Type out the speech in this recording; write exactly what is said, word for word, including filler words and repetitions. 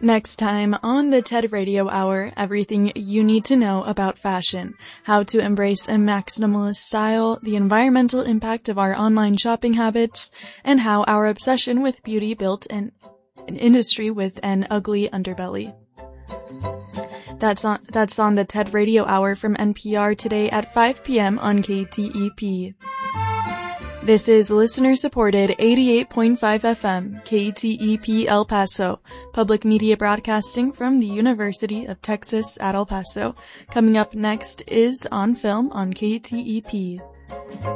Next time on the TED Radio Hour, everything you need to know about fashion, how to embrace a maximalist style, the environmental impact of our online shopping habits, and how our obsession with beauty built an, an industry with an ugly underbelly. That's on, that's on the TED Radio Hour from N P R today at five p.m. on K T E P. This is listener-supported eighty-eight point five F M, K T E P El Paso, public media broadcasting from the University of Texas at El Paso. Coming up next is On Film on K T E P.